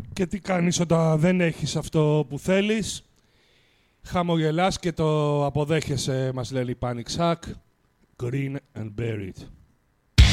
Και τι κάνεις όταν δεν έχεις αυτό που θέλεις? Χαμογελάς και το αποδέχεσαι, μας λέει Panic Sack. Green and Buried.